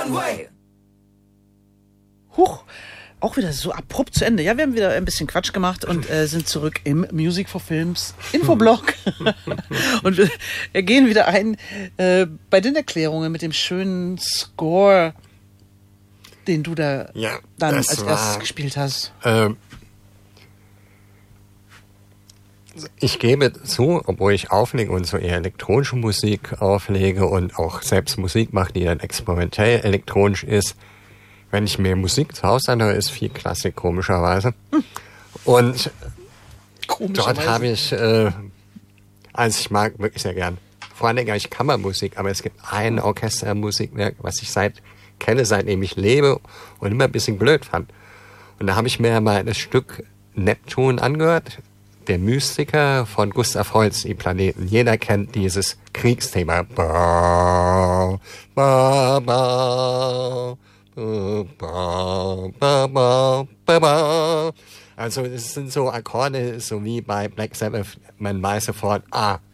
Huch, auch wieder so abrupt zu Ende. Ja, wir haben wieder ein bisschen Quatsch gemacht und sind zurück im Music for Films Infoblog. Und wir gehen wieder ein bei den Erklärungen mit dem schönen Score, den du da dann als erstes gespielt hast. Ich gebe zu, obwohl ich auflege und so eher elektronische Musik auflege und auch selbst Musik mache, die dann experimentell elektronisch ist, wenn ich mir Musik zu Hause anhöre, ist viel Klassik, komischerweise. Und dort habe ich, also ich mag wirklich sehr gern, vor allem eigentlich Kammermusik, aber es gibt ein Orchestermusikwerk, was ich kenne, seitdem ich lebe und immer ein bisschen blöd fand. Und da habe ich mir mal das Stück Neptun angehört, der Mystiker von Gustav Holst, die Planeten. Jeder kennt dieses Kriegsthema. Ba, ba, ba. Also es sind so Akkorde, so wie bei Black Sabbath, man weiß sofort,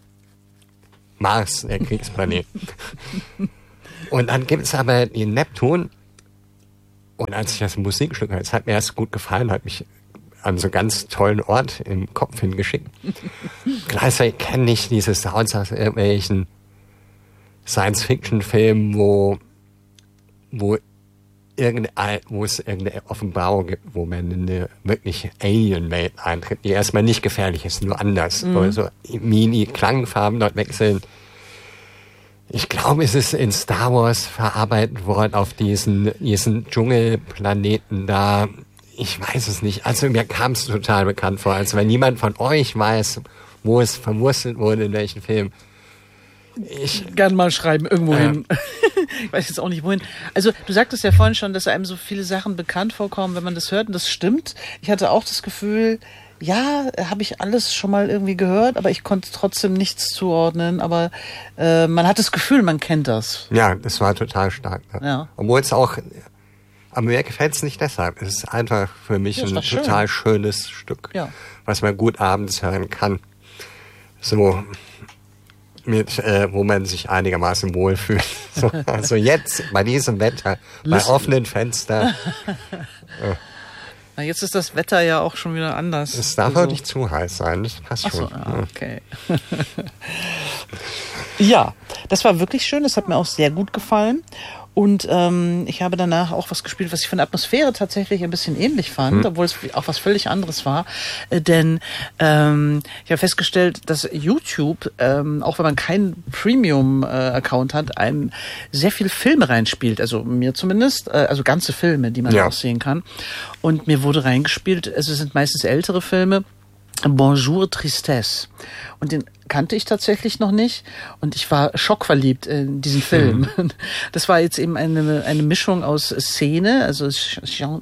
Mars, der Kriegsplanet. Und dann gibt es aber den Neptun, und als ich das Musikstück höre, es hat mir erst gut gefallen, hat mich an so einen ganz tollen Ort im Kopf hingeschickt. Gleichzeitig kenne ich diese Sounds aus irgendwelchen Science-Fiction-Filmen, wo es irgendeine Offenbarung gibt, wo man in eine wirklich Alien-Welt eintritt, die erstmal nicht gefährlich ist, nur anders. Also Mini-Klangfarben dort wechseln. Ich glaube, es ist in Star Wars verarbeitet worden auf diesen Dschungelplaneten da. Ich weiß es nicht. Also mir kam es total bekannt vor, als wenn niemand von euch weiß, wo es verwurstet wurde, in welchem Film. Ich kann mal schreiben, irgendwo hin. Ich weiß jetzt auch nicht wohin. Also du sagtest ja vorhin schon, dass einem so viele Sachen bekannt vorkommen, wenn man das hört. Und das stimmt. Ich hatte auch das Gefühl, ja, habe ich alles schon mal irgendwie gehört, aber ich konnte trotzdem nichts zuordnen. Aber man hat das Gefühl, man kennt das. Ja, das war total stark. Ne? Ja. Obwohl es auch... Aber mir gefällt es nicht deshalb. Es ist einfach für mich ein total schönes Stück, was man gut abends hören kann. So wo man sich einigermaßen wohlfühlt. So, also jetzt, bei diesem Wetter, bei offenen Fenstern. Na, jetzt ist das Wetter ja auch schon wieder anders. Es darf auch nicht zu heiß sein, das passt schon. Okay. Ja, das war wirklich schön, das hat mir auch sehr gut gefallen. Und ich habe danach auch was gespielt, was ich von der Atmosphäre tatsächlich ein bisschen ähnlich fand, obwohl es auch was völlig anderes war. Denn ich habe festgestellt, dass YouTube, auch wenn man keinen Premium-Account hat, einem sehr viele Filme reinspielt. Also mir zumindest, also ganze Filme, die man auch sehen kann. Und mir wurde reingespielt, also es sind meistens ältere Filme, Bonjour Tristesse. Und den kannte ich tatsächlich noch nicht. Und ich war schockverliebt in diesen Film. Das war jetzt eben eine Mischung aus Szene, also Jean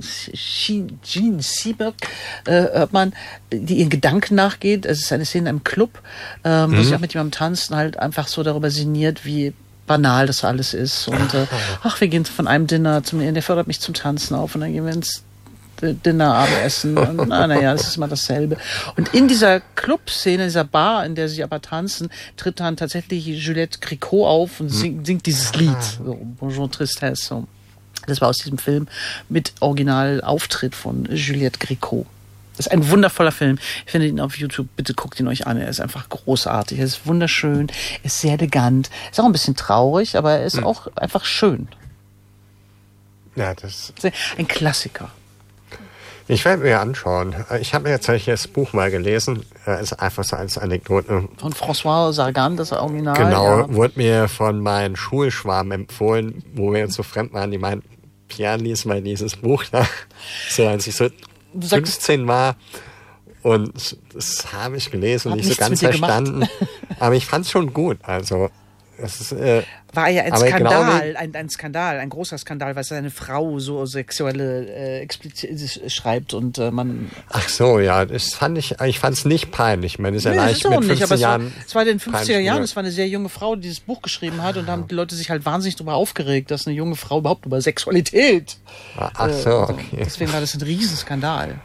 Seberg, hört man, die ihren Gedanken nachgeht. Es ist eine Szene in einem Club, wo sie auch mit jemandem tanzen, halt einfach so darüber sinniert, wie banal das alles ist. Und wir gehen von einem Dinner zum nächsten, der fördert mich zum Tanzen auf und dann gehen wir ins Dinner, Abendessen und naja, das ist immer dasselbe. Und in dieser Clubszene, dieser Bar, in der sie aber tanzen, tritt dann tatsächlich Juliette Gréco auf und singt dieses Lied, so, Bonjour Tristesse. So. Das war aus diesem Film mit Originalauftritt von Juliette Gréco. Das ist ein wundervoller Film. Ich finde ihn auf YouTube. Bitte guckt ihn euch an. Er ist einfach großartig. Er ist wunderschön. Er ist sehr elegant. Er ist auch ein bisschen traurig, aber er ist auch einfach schön. Ja, das... Ein Klassiker. Ich werde mir anschauen. Ich habe mir tatsächlich das Buch mal gelesen. Ist einfach so als Anekdote. Von François Sargan, das Original. Genau, wurde mir von meinen Schulschwarmen empfohlen, wo wir uns so fremd waren. Die meinten, Pierre, lies mal dieses Buch nach. So, als ich so 15 war. Und das habe ich gelesen und nicht so ganz verstanden. Aber ich fand es schon gut. Also, es ist, war ja ein Skandal, ein Skandal, ein großer Skandal, weil seine Frau so sexuelle explizit schreibt und man... Ach so, ja, das fand ich fand es nicht peinlich. Ich meine, ist ja leicht mit 15 Jahren... Es war in den 50er Jahren, es war eine sehr junge Frau, die dieses Buch geschrieben hat und da haben die Leute sich halt wahnsinnig darüber aufgeregt, dass eine junge Frau überhaupt über Sexualität... Ach so, okay. Deswegen war das ein Riesenskandal.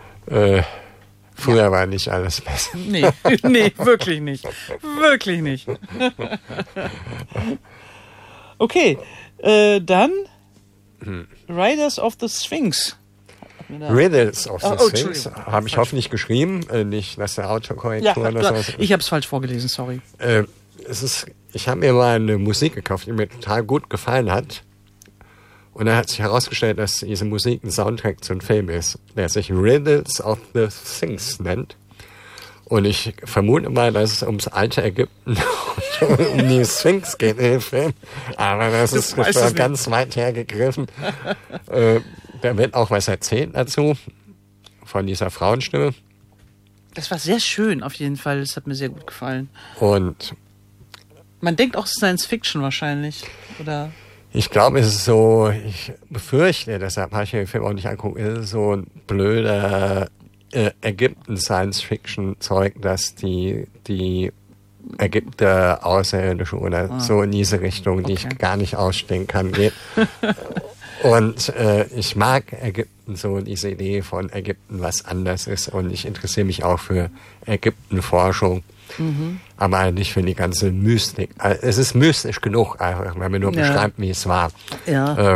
Früher war nicht alles besser. Nee, wirklich nicht. Wirklich nicht. Okay, dann Riders of the Sphinx. Riddles of the Sphinx habe ich hoffentlich geschrieben, nicht, dass der Autokorrektur oder so. Ich habe es falsch vorgelesen, sorry. Ich habe mir mal eine Musik gekauft, die mir total gut gefallen hat. Und dann hat sich herausgestellt, dass diese Musik ein Soundtrack zu einem Film ist, der sich Riddles of the Sphinx nennt. Und ich vermute mal, dass es ums alte Ägypten und um die Sphinx geht in dem Film. Aber das ist ganz weit hergegriffen. Da wird auch was erzählt dazu, von dieser Frauenstimme. Das war sehr schön, auf jeden Fall. Das hat mir sehr gut gefallen. Und man denkt auch Science Fiction wahrscheinlich, oder? Ich glaube, es ist so, ich befürchte, deshalb habe ich mir den Film auch nicht angeguckt, es ist so ein blöder Ägypten-Science-Fiction-Zeug, dass die Ägypter Außerirdische oder so in diese Richtung, die ich gar nicht ausstehen kann, geht. Und ich mag Ägypten, so diese Idee von Ägypten, was anders ist. Und ich interessiere mich auch für Ägyptenforschung. Aber nicht für die ganze Mystik. Es ist mystisch genug, einfach, weil man nur beschreibt, wie es war. Ja.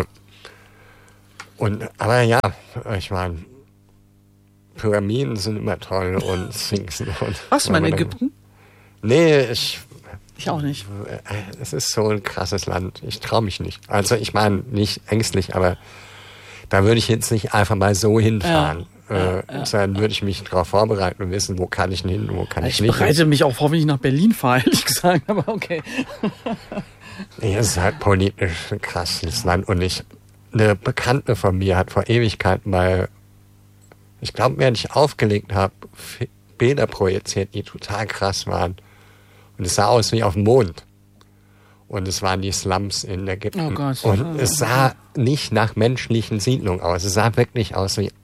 Aber ja, ich meine, Pyramiden sind immer toll und Sphinxen. Warst du mal in Ägypten? Nee, ich auch nicht. Es ist so ein krasses Land. Ich traue mich nicht. Also ich meine, nicht ängstlich, aber da würde ich jetzt nicht einfach mal so hinfahren. Dann würde ich mich darauf vorbereiten und wissen, wo kann ich denn hin, wo kann ich nicht. Ich bereite mich auch vor, wenn ich nach Berlin fahre, ehrlich gesagt, aber okay. Nee, es ist halt politisch ein krasses Land. Und eine Bekannte von mir hat vor Ewigkeiten mal, ich glaube, während ich aufgelegt habe, Bilder projiziert, die total krass waren. Und es sah aus wie auf dem Mond. Und es waren die Slums in Ägypten. Oh Gott. Und es sah nicht nach menschlichen Siedlungen aus. Es sah wirklich aus wie,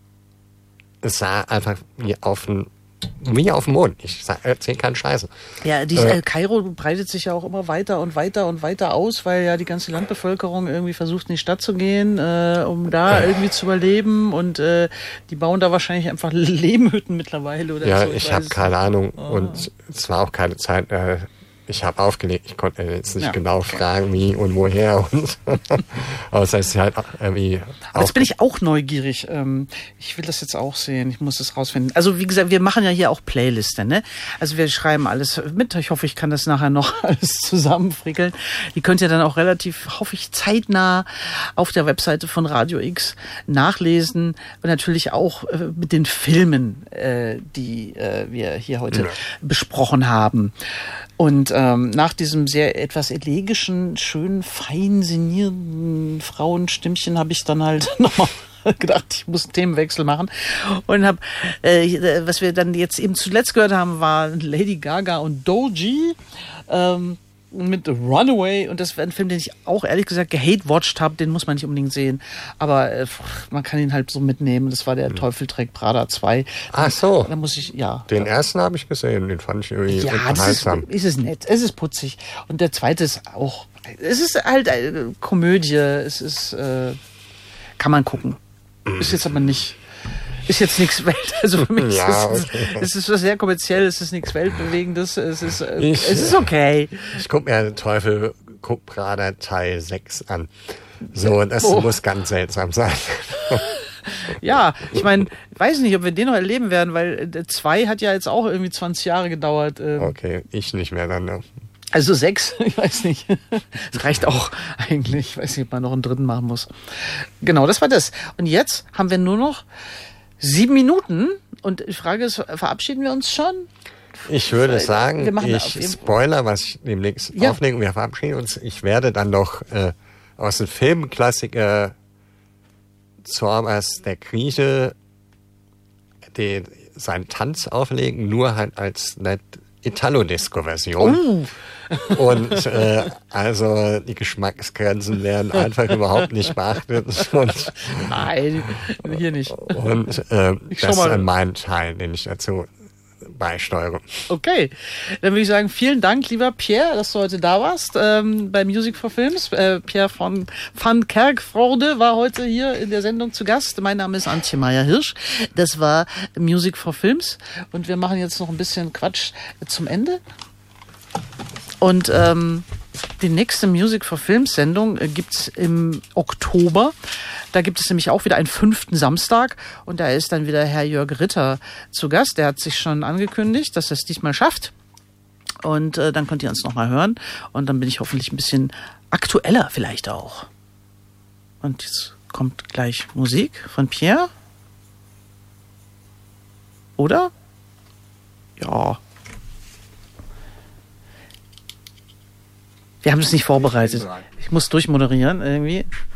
es sah einfach wie auf dem Mond. Ich erzähle keinen Scheiße. Ja, Kairo breitet sich ja auch immer weiter und weiter und weiter aus, weil ja die ganze Landbevölkerung irgendwie versucht, in die Stadt zu gehen, um da irgendwie zu überleben. Und die bauen da wahrscheinlich einfach Lehmhütten mittlerweile oder so. Ja, ich habe keine Ahnung. Und es war auch keine Zeit. Ich habe aufgelegt, ich konnte jetzt nicht genau fragen, wie und woher. Und aber das heißt halt irgendwie. Jetzt bin ich auch neugierig. Ich will das jetzt auch sehen. Ich muss das rausfinden. Also wie gesagt, wir machen ja hier auch Playlisten, ne? Also wir schreiben alles mit. Ich hoffe, ich kann das nachher noch alles zusammenfrickeln. Die könnt ihr dann auch relativ, hoffe ich, zeitnah auf der Webseite von Radio X nachlesen. Und natürlich auch mit den Filmen, die wir hier heute besprochen haben. Und nach diesem sehr etwas elegischen, schön fein sinnierten Frauenstimmchen habe ich dann halt nochmal gedacht, ich muss einen Themenwechsel machen. Und habe, was wir dann jetzt eben zuletzt gehört haben, war Lady Gaga und Doji mit Runaway. Und das war ein Film, den ich auch ehrlich gesagt gehate-watched habe. Den muss man nicht unbedingt sehen. Aber man kann ihn halt so mitnehmen. Das war der Teufel trägt Prada 2. Ach so. Da muss ich, Den ersten habe ich gesehen. Den fand ich irgendwie unterhaltsam. Das ist nett. Es ist putzig. Und der zweite ist auch, es ist halt eine Komödie. Es ist, kann man gucken. Ist jetzt aber nicht, ist jetzt nichts also für mich es ist was sehr kommerziell, es ist nichts Weltbewegendes, es ist okay. Ich gucke mir Teufel Prada Teil 6 an. So, das muss ganz seltsam sein. Ja, ich meine, weiß nicht, ob wir den noch erleben werden, weil der 2 hat ja jetzt auch irgendwie 20 Jahre gedauert. Okay, ich nicht mehr dann. Ne? Also 6, ich weiß nicht. Das reicht auch eigentlich. Ich weiß nicht, ob man noch einen dritten machen muss. Genau, das war das. Und jetzt haben wir nur noch 7 Minuten. Und die Frage ist, verabschieden wir uns schon? Ich würde sagen, ich spoiler, was ich demnächst auflege. Wir verabschieden uns. Ich werde dann noch aus dem Filmklassiker Zormas der Grieche seinen Tanz auflegen, nur halt als eine Italo-Disco-Version. Und also die Geschmacksgrenzen werden einfach überhaupt nicht beachtet. Und, nein, hier nicht. Und das ist mein Teil, den ich dazu beisteuere. Okay, dann würde ich sagen, vielen Dank, lieber Pierre, dass du heute da warst bei Music for Films. Pierre von Van Kerkrode war heute hier in der Sendung zu Gast. Mein Name ist Antje Meyer-Hirsch. Das war Music for Films und wir machen jetzt noch ein bisschen Quatsch zum Ende. Und die nächste Music for Film Sendung gibt's im Oktober. Da gibt es nämlich auch wieder einen 5. Samstag und da ist dann wieder Herr Jörg Ritter zu Gast. Der hat sich schon angekündigt, dass er es diesmal schafft. Und dann könnt ihr uns nochmal hören und dann bin ich hoffentlich ein bisschen aktueller vielleicht auch. Und jetzt kommt gleich Musik von Pierre. Oder? Ja. Wir haben das nicht vorbereitet. Ich muss durchmoderieren irgendwie.